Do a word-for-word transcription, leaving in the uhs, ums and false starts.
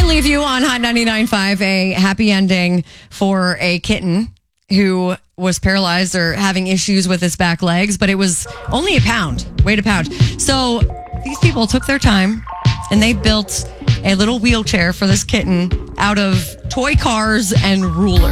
leave you on Hot ninety-nine point five a happy ending for a kitten who was paralyzed or having issues with his back legs, but it was only a pound, weighed a pound. So these people took their time and they built a little wheelchair for this kitten out of toy cars and rulers.